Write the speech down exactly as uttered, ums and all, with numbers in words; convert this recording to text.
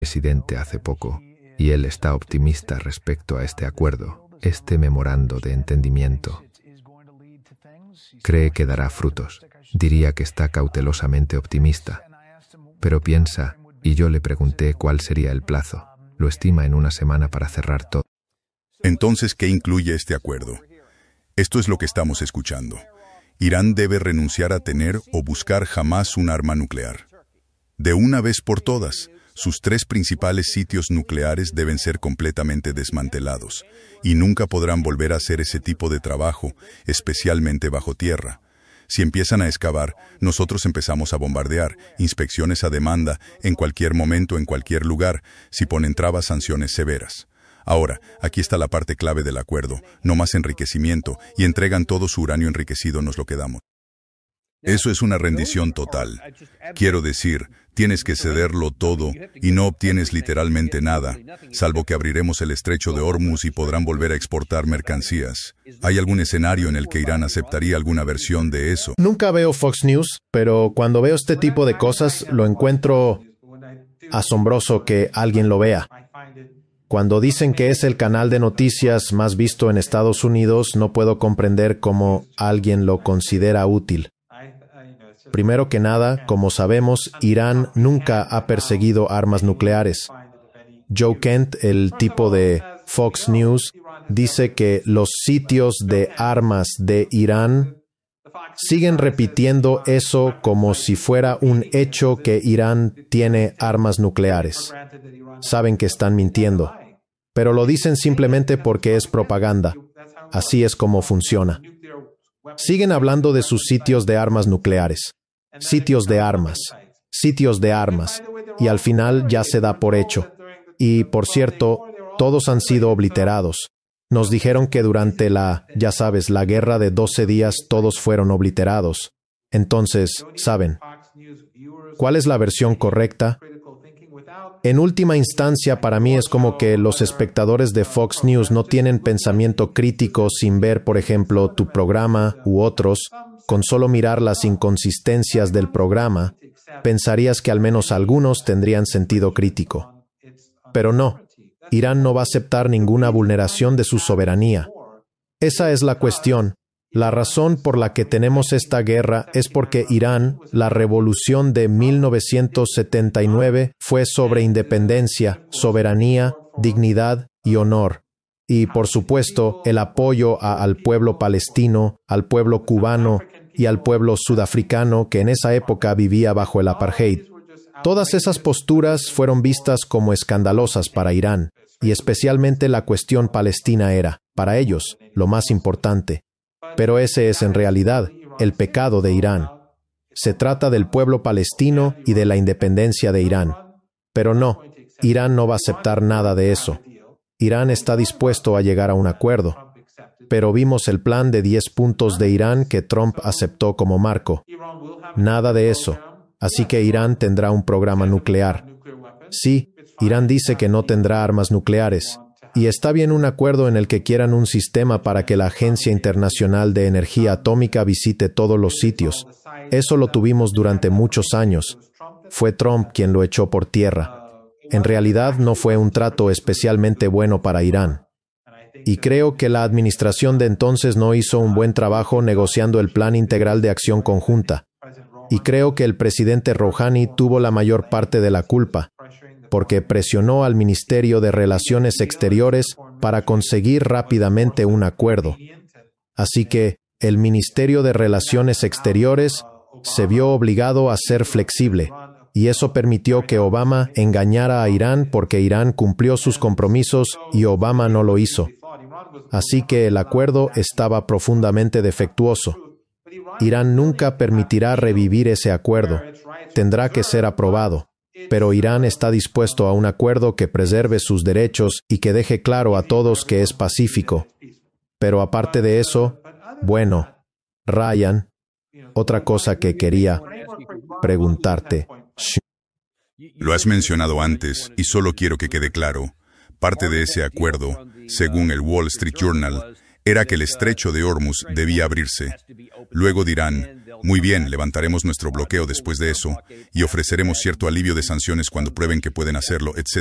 presidente hace poco, y él está optimista respecto a este acuerdo, este memorando de entendimiento. Cree que dará frutos. Diría que está cautelosamente optimista. Pero piensa, y yo le pregunté cuál sería el plazo. Lo estima en una semana para cerrar todo. Entonces, ¿qué incluye este acuerdo? Esto es lo que estamos escuchando. Irán debe renunciar a tener o buscar jamás un arma nuclear. De una vez por todas, sus tres principales sitios nucleares deben ser completamente desmantelados, y nunca podrán volver a hacer ese tipo de trabajo, especialmente bajo tierra. Si empiezan a excavar, nosotros empezamos a bombardear, inspecciones a demanda, en cualquier momento, en cualquier lugar, si ponen trabas, sanciones severas. Ahora, aquí está la parte clave del acuerdo, no más enriquecimiento, y entregan todo su uranio enriquecido, nos lo quedamos. Eso es una rendición total. Quiero decir, tienes que cederlo todo y no obtienes literalmente nada, salvo que abriremos el estrecho de Hormuz y podrán volver a exportar mercancías. ¿Hay algún escenario en el que Irán aceptaría alguna versión de eso? Nunca veo Fox News, pero cuando veo este tipo de cosas, lo encuentro asombroso que alguien lo vea. Cuando dicen que es el canal de noticias más visto en Estados Unidos, no puedo comprender cómo alguien lo considera útil. Primero que nada, como sabemos, Irán nunca ha perseguido armas nucleares. Joe Kent, el tipo de Fox News, dice que los sitios de armas de Irán siguen repitiendo eso como si fuera un hecho que Irán tiene armas nucleares. Saben que están mintiendo, pero lo dicen simplemente porque es propaganda. Así es como funciona. Siguen hablando de sus sitios de armas nucleares. Sitios de armas. Sitios de armas. Y al final ya se da por hecho. Y, por cierto, todos han sido obliterados. Nos dijeron que durante la, ya sabes, la guerra de doce días todos fueron obliterados. Entonces, ¿saben cuál es la versión correcta? En última instancia, para mí es como que los espectadores de Fox News no tienen pensamiento crítico sin ver, por ejemplo, tu programa u otros. Con solo mirar las inconsistencias del programa, pensarías que al menos algunos tendrían sentido crítico. Pero no, Irán no va a aceptar ninguna vulneración de su soberanía. Esa es la cuestión. La razón por la que tenemos esta guerra es porque Irán, la revolución de mil novecientos setenta y nueve, fue sobre independencia, soberanía, dignidad y honor. Y, por supuesto, el apoyo a, al pueblo palestino, al pueblo cubano y al pueblo sudafricano que en esa época vivía bajo el apartheid. Todas esas posturas fueron vistas como escandalosas para Irán, y especialmente la cuestión palestina era, para ellos, lo más importante. Pero ese es en realidad el pecado de Irán. Se trata del pueblo palestino y de la independencia de Irán. Pero no, Irán no va a aceptar nada de eso. Irán está dispuesto a llegar a un acuerdo. Pero vimos el plan de diez puntos de Irán que Trump aceptó como marco. Nada de eso. Así que Irán tendrá un programa nuclear. Sí, Irán dice que no tendrá armas nucleares. Y está bien un acuerdo en el que quieran un sistema para que la Agencia Internacional de Energía Atómica visite todos los sitios. Eso lo tuvimos durante muchos años. Fue Trump quien lo echó por tierra. En realidad no fue un trato especialmente bueno para Irán. Y creo que la administración de entonces no hizo un buen trabajo negociando el Plan Integral de Acción Conjunta. Y creo que el presidente Rouhani tuvo la mayor parte de la culpa, porque presionó al Ministerio de Relaciones Exteriores para conseguir rápidamente un acuerdo. Así que el Ministerio de Relaciones Exteriores se vio obligado a ser flexible, y eso permitió que Obama engañara a Irán porque Irán cumplió sus compromisos y Obama no lo hizo. Así que el acuerdo estaba profundamente defectuoso. Irán nunca permitirá revivir ese acuerdo. Tendrá que ser aprobado. Pero Irán está dispuesto a un acuerdo que preserve sus derechos y que deje claro a todos que es pacífico. Pero aparte de eso, bueno, Ryan, otra cosa que quería preguntarte. Lo has mencionado antes y solo quiero que quede claro. Parte de ese acuerdo, según el Wall Street Journal, era que el estrecho de Hormuz debía abrirse. Luego dirán, Muy bien, levantaremos nuestro bloqueo después de eso y ofreceremos cierto alivio de sanciones cuando prueben que pueden hacerlo, etcétera